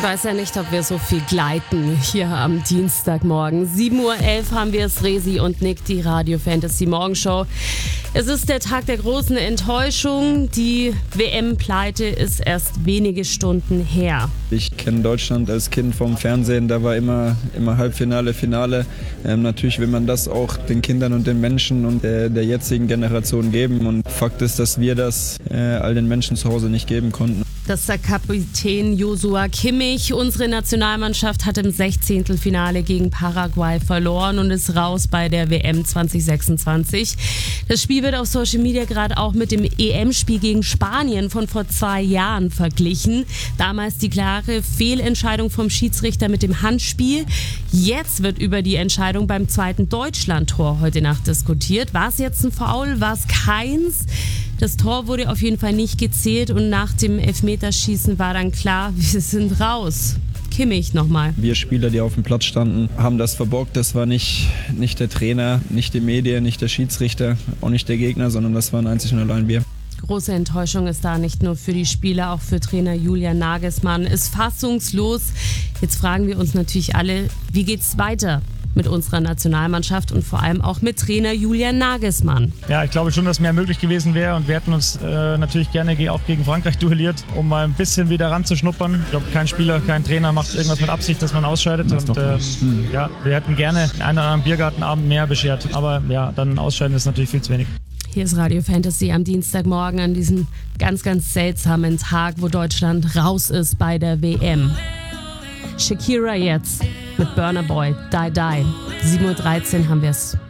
weiß ja nicht, ob wir so viel gleiten hier am Dienstagmorgen. 7:11 Uhr haben wir es, Resi und Nick, die Radio Fantasy Morgenshow. Es ist der Tag der großen Enttäuschung. Die WM-Pleite ist erst wenige Stunden her. Ich kenne Deutschland als Kind vom Fernsehen, da war immer Halbfinale, Finale. Natürlich will man das auch den Kindern und den Menschen und der jetzigen Generation geben. Und Fakt ist, dass wir das all den Menschen zu Hause nicht geben konnten. Das sagt Kapitän Joshua Kimmich. Unsere Nationalmannschaft hat im 16. Finale gegen Paraguay verloren und ist raus bei der WM 2026. Das Spiel wird auf Social Media gerade auch mit dem EM-Spiel gegen Spanien von vor 2 Jahren verglichen. Damals die klare Fehlentscheidung vom Schiedsrichter mit dem Handspiel. Jetzt wird über die Entscheidung beim zweiten Deutschland-Tor heute Nacht diskutiert. War es jetzt ein Foul? War es keins? Das Tor wurde auf jeden Fall nicht gezählt und nach dem Elfmeterschießen war dann klar, wir sind raus. Kimmich nochmal. Wir Spieler, die auf dem Platz standen, haben das verbockt. Das war nicht der Trainer, nicht die Medien, nicht der Schiedsrichter, auch nicht der Gegner, sondern das waren einzig und allein wir. Große Enttäuschung ist da nicht nur für die Spieler, auch für Trainer Julian Nagelsmann. Ist fassungslos. Jetzt fragen wir uns natürlich alle, wie geht's weiter mit unserer Nationalmannschaft und vor allem auch mit Trainer Julian Nagelsmann? Ja, ich glaube schon, dass mehr möglich gewesen wäre und wir hätten uns natürlich gerne auch gegen Frankreich duelliert, um mal ein bisschen wieder ranzuschnuppern. Ich glaube, kein Spieler, kein Trainer macht irgendwas mit Absicht, dass man ausscheidet. Und ja, wir hätten gerne einen oder anderen Biergartenabend mehr beschert, aber ja, dann ausscheiden ist natürlich viel zu wenig. Hier ist Radio Fantasy am Dienstagmorgen an diesem ganz, ganz seltsamen Tag, wo Deutschland raus ist bei der WM. Shakira jetzt mit Burna Boy, Die Die. 7:13 Uhr haben wir es.